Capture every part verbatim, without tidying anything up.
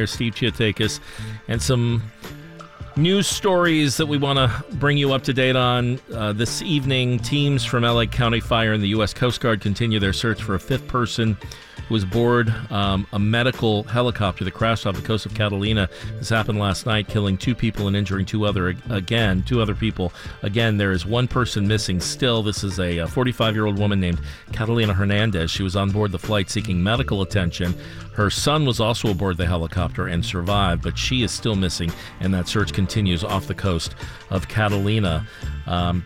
here, Steve Chiatakis, and some news stories that we want to bring you up to date on. Uh, this evening, teams from L A County Fire and the U S Coast Guard continue their search for a fifth person who was aboard um, a medical helicopter that crashed off the coast of Catalina. This happened last night, killing two people and injuring two other again, two other people. Again, there is one person missing still. This is a forty-five-year-old woman named Catalina Hernandez. She was on board the flight seeking medical attention. Her son was also aboard the helicopter and survived, but she is still missing, and that search continues off the coast of Catalina. Um,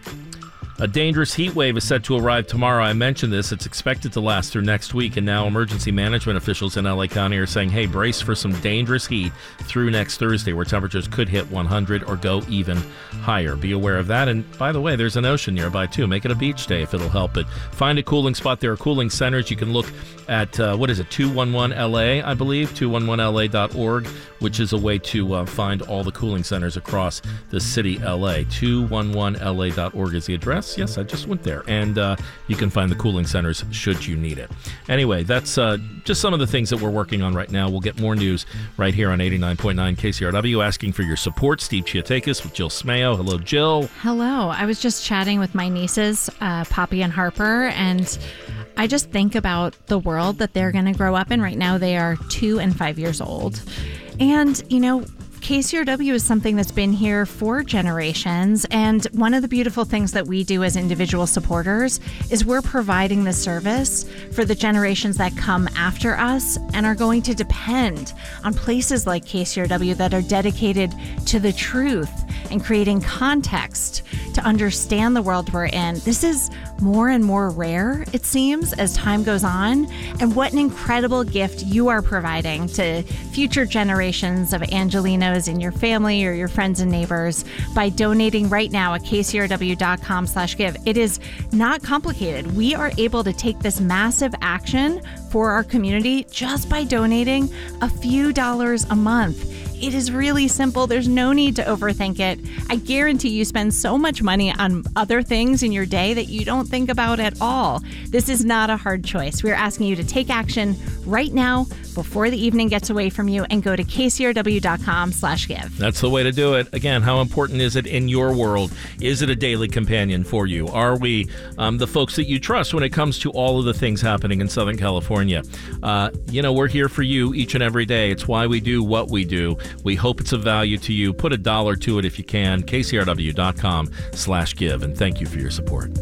A dangerous heat wave is set to arrive tomorrow. I mentioned this. It's expected to last through next week, and now emergency management officials in L A County are saying, hey, brace for some dangerous heat through next Thursday, where temperatures could hit one hundred or go even higher. Be aware of that. And by the way, there's an ocean nearby, too. Make it a beach day if it'll help it. Find a cooling spot. There are cooling centers. You can look at, uh, what is it, two one one L A, I believe, two one one L A dot org, which is a way to uh, find all the cooling centers across the city, L A. two one one L A dot org is the address. Yes, I just went there. And uh, you can find the cooling centers should you need it. Anyway, that's uh, just some of the things that we're working on right now. We'll get more news right here on eighty-nine point nine K C R W. Asking for your support, Steve Chiatakis with Jill Smeo. Hello, Jill. Hello. I was just chatting with my nieces, uh, Poppy and Harper, and I just think about the world that they're going to grow up in. Right now, they are two and five years old. And, you know, K C R W is something that's been here for generations, and one of the beautiful things that we do as individual supporters is we're providing the service for the generations that come after us and are going to depend on places like K C R W that are dedicated to the truth and creating context to understand the world we're in. This is more and more rare, it seems, as time goes on, and what an incredible gift you are providing to future generations of Angelinos in your family or your friends and neighbors by donating right now at K C R W dot com slash give. It is not complicated. We are able to take this massive action for our community just by donating a few dollars a month. It is really simple. There's no need to overthink it. I guarantee you spend so much money on other things in your day that you don't think about at all. This is not a hard choice. We're asking you to take action right now before the evening gets away from you and go to K C R W dot com slash give. That's the way to do it. Again, how important is it in your world? Is it a daily companion for you? Are we um, the folks that you trust when it comes to all of the things happening in Southern California? Uh, you know, we're here for you each and every day. It's why we do what we do. We hope it's of value to you. Put a dollar to it if you can. K C R W dot com slash give. And thank you for your support.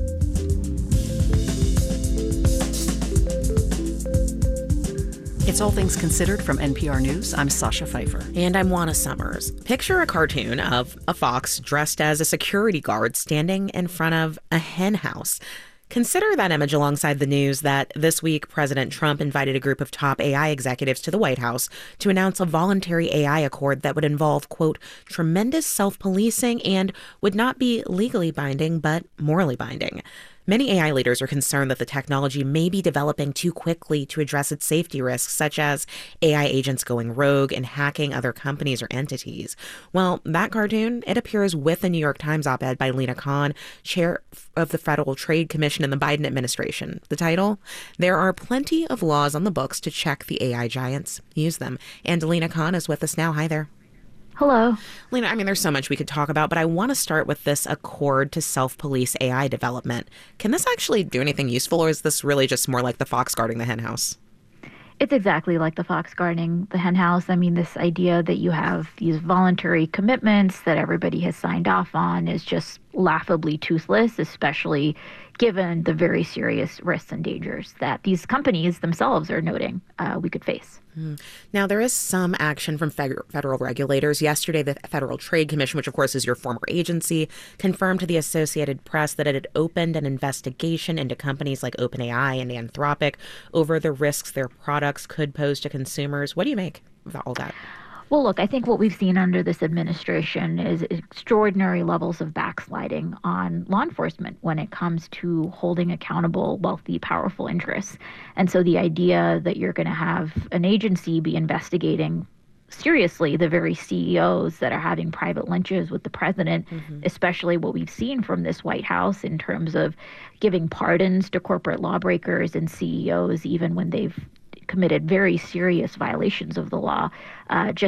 It's All Things Considered from N P R News. I'm Sasha Pfeiffer. And I'm Juana Summers. Picture a cartoon of a fox dressed as a security guard standing in front of a hen house. Consider that image alongside the news that this week President Trump invited a group of top A I executives to the White House to announce a voluntary A I accord that would involve, quote, tremendous self-policing and would not be legally binding, but morally binding. Many A I leaders are concerned that the technology may be developing too quickly to address its safety risks, such as A I agents going rogue and hacking other companies or entities. Well, that cartoon, it appears with a New York Times op-ed by Lina Khan, chair of the Federal Trade Commission in the Biden administration. The title, There Are Plenty of Laws on the Books to Check the A I Giants. Use them. And Lina Khan is with us now. Hi there. Hello. Lina, I mean, there's so much we could talk about, but I want to start with this accord to self-police A I development. Can this actually do anything useful, or is this really just more like the fox guarding the hen house? It's exactly like the fox guarding the hen house. I mean, this idea that you have these voluntary commitments that everybody has signed off on is just laughably toothless, especially given the very serious risks and dangers that these companies themselves are noting uh, we could face. Mm. Now, there is some action from federal, federal regulators. Yesterday, the Federal Trade Commission, which of course is your former agency, confirmed to the Associated Press that it had opened an investigation into companies like OpenAI and Anthropic over the risks their products could pose to consumers. What do you make of all that? Well, look, I think what we've seen under this administration is extraordinary levels of backsliding on law enforcement when it comes to holding accountable wealthy, powerful interests. And so the idea that you're going to have an agency be investigating seriously the very C E Os that are having private lunches with the president, mm-hmm. especially what we've seen from this White House in terms of giving pardons to corporate lawbreakers and C E Os, even when they've committed very serious violations of the law, uh, just